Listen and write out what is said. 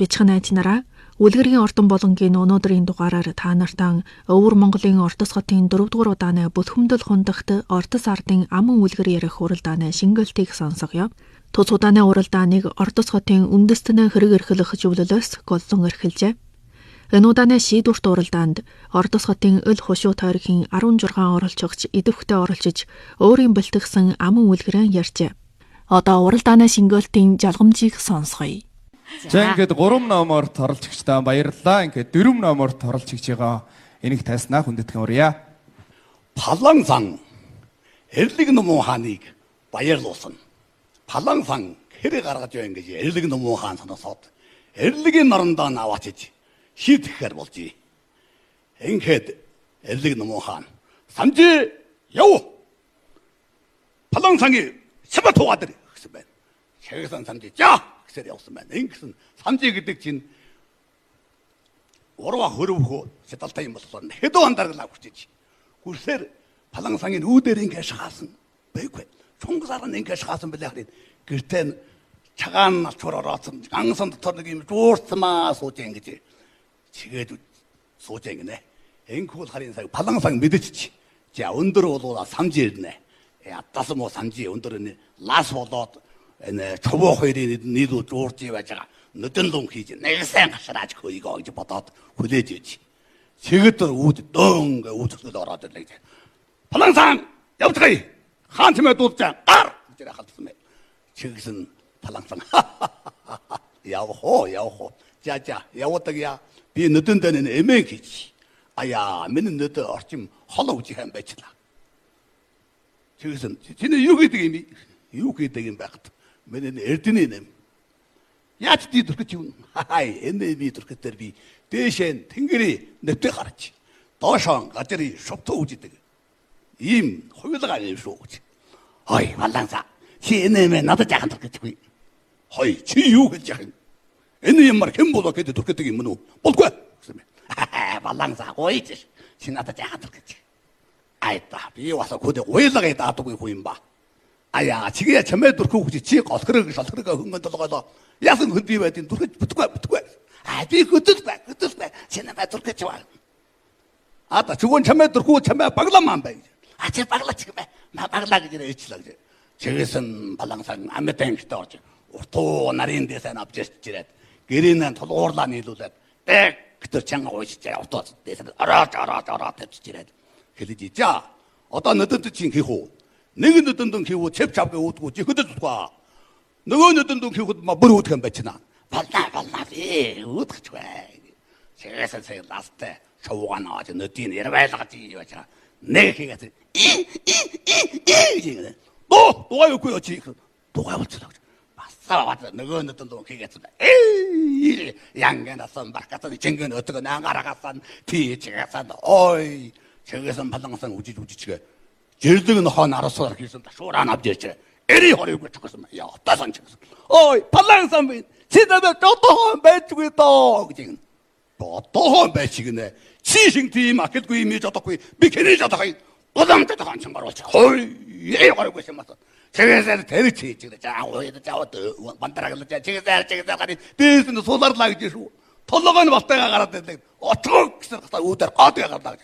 бичхэн найз нараа үлгэрийн ордон болонгийн өнөөдрийн дугаараар та нартай Өвөр Монголын Ордос хотын 4 дугаар удааны Бүлхэмдэл хундагт Ордос ардын аман үлгэр ярих уралдааны шингэлтийг сонсгоё. Тус удааны уралдааныг Ордос хотын үндэстэн хэрэг эрхлэх зөвлөлөөс голлон эрхэлжээ. Энэ удааны шийдвэрт уралдаанд Ордос хотын өл хушуу тойргийн 16 оролцогч идэвхтэй оролцож өөрийн бэлтгэсэн аман үлгэрэн ярьжээ. Одоо уралдааны шингэлтийн жалгамжийг сонсгоё. За ингээд 3 номоор оролцогчдаа баярлалаа. Ингээд 4 номоор оролцож байгаа энийг тайснаа хүндэтгэн урья. Палансан эрлэг номон хааныг баярлуулсан. Палансан хэрэг гаргаж байна гэж эрлэг номон хаан санасаад эрлэгийн норондоо наваачиж шийтгэхээр болжээ. Ингээд эрлэг номон хаан самжи яв. Палансанги шабат тугаадэр гэсэн байна. Шагсан самжи за гэсээр явсан байна. Ингэсэн самжи гэдэг чинь урва хөрөвхөө шаталтай юм болсон. Хэдэн андаргалаа хүчиж. Гүрсээр Палансангийн үүдээр ингэ шахаасан. Бэйгүй. Чонгосаар ингэ шахаасан бэлээ харин. Гэртээ чагаан алчуур ороосон. Гансан дотор нэг юм жуурцмаа сууж ингэж. Чигээд сууж ингэнэ. Энхүүл харин сая Палансан мэдчихэж. За өндөр болоо самжи ирнэ. Ядтасан мó самжи өндөр нь лас болоод энэ чувуу хоёрын нийлүү жуурж байж байгаа. Нүдэн лун хийж нэг сайн гашрааж хөөйгөө гэж бодоод хүлээж ээж. Чигэд үүд дөөн гэ үүдсэл ороод ирлээ гэж. Палансан явцгаая. Хаан чимээ дуудаж гар гэж халтсан мэ. Чигсэн Палансан. Явах. За явуудаг яа. Би нүдэн дээр эмээ хийж. Аяа миний нүдэ орчим холоо үжих юм байчлаа. Чигсэн чиний юу гэдэг юм бэ? Юу гэдэг юм байхад миний эрдэнэ нэм. Яаж тий дүрхэж юу? Хай энэ би дүрхэтэр би дээшээ тэнгэрийн нэвтэ гарч. Доошоо газрын шовтоо үжидэг. Ийм хуйлгаа юм шүү гэж. Ой Палансан чи энэ мэ надад яхан дүрхэжгүй. Хой чи юу гэж яхан? Энэ юм мар хэн болоо гэдэг дүрхэдэг юм нү? Болгүй гэсэн юм. Палансан гойж чи надад яхан дүрхэж. Айта би 와서 고대 오일라게 놔두고 보인 봐. 아야 지게야 처음에 들고 굳이 지 거스그르 설그르가 흥건 들어가서 야선 흔디 외딘 들고 붙고 아비 그뜻 지는 왜 들고 좋아. 아따 저건 처음에 들고 처음에 박라만 봐. 아제 박라 지금 나 박라 그래 일치라 그래. 저기선 Pалансан амэ 땡시다 어째. 또 날인 데서 납제지래. 게리는 돌올라니 이루다. 백 그들 장가 오시지 또 데서 알아 됐지래. 그러지 자 어떤 뜻인 기호 내가 어떤 기호 잽잡게 오고 지그들 좋아 너가 어떤 기호 막 머리 어떻게 맺히나 발라비 어떻게 좋아 제가 선생 났을 때 저거가 나와서 너 뒤에 내려와야지 여자 내가 걔가 너가 욕구였지 너가 못치라고 맞싸 왔다 너가 어떤 걔가 에이 양간다 선 바깥에 쟁근 어떻게 나가라갔선 뒤에 제가 산다 어이 저기서 Pалансан 우지치가 절등은 한 알아서 이렇게 있었다. 쇼란 앞제체. 에리 허리고 죽었으면 야, 따선 죽었어. 어이, Pалансан 지나면 또한 배치고 있다. 그지? 또한 배치기네. 치싱티 마켓고 이미 저덕고 미케니 저덕고 부담 저덕 한참 바로 왔지. 어이, 예 허리고 있으면서. 저기서 대리치 지금 자, 오이도 자와도 만들어가서 저기서 가니 대신에 소다를 나게 주고. 털러가는 왔다가 가라는데 어떻게 해서 우다 어디가 갔다.